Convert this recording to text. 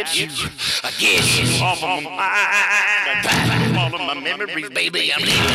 get you. I get you off of my mind. All of my memories, baby. I'm leaving.